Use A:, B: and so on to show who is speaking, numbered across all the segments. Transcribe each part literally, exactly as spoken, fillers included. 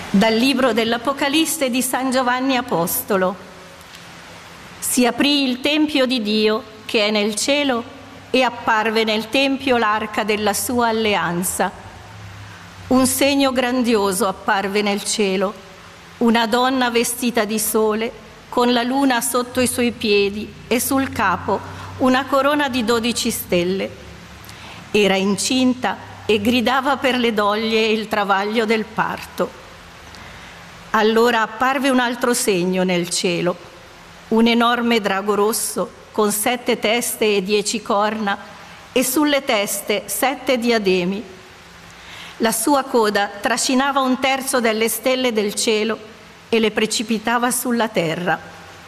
A: Dal libro dell'Apocalisse di San Giovanni Apostolo. Si aprì il Tempio di Dio che è nel cielo e apparve nel Tempio l'arca della sua alleanza. Un segno grandioso apparve nel cielo, una donna vestita di sole con la luna sotto i suoi piedi e sul capo una corona di dodici stelle. Era incinta e gridava per le doglie e il travaglio del parto. Allora apparve un altro segno nel cielo, un enorme drago rosso con sette teste e dieci corna e sulle teste sette diademi. La sua coda trascinava un terzo delle stelle del cielo e le precipitava sulla terra.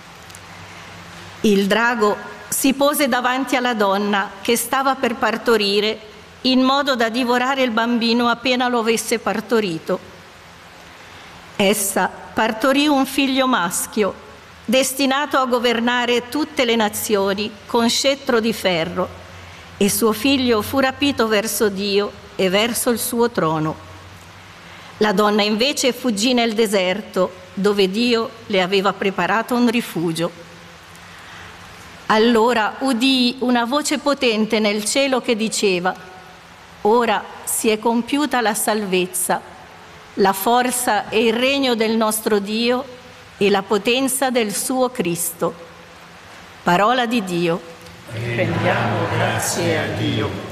A: Il drago si pose davanti alla donna che stava per partorire in modo da divorare il bambino appena lo avesse partorito. Essa partorì un figlio maschio, destinato a governare tutte le nazioni con scettro di ferro, e suo figlio fu rapito verso Dio e verso il suo trono. La donna invece fuggì nel deserto, dove Dio le aveva preparato un rifugio. Allora udii una voce potente nel cielo che diceva: «Ora si è compiuta la salvezza, la forza e il regno del nostro Dio e la potenza del suo Cristo». Parola di Dio.
B: Rendiamo grazie a Dio.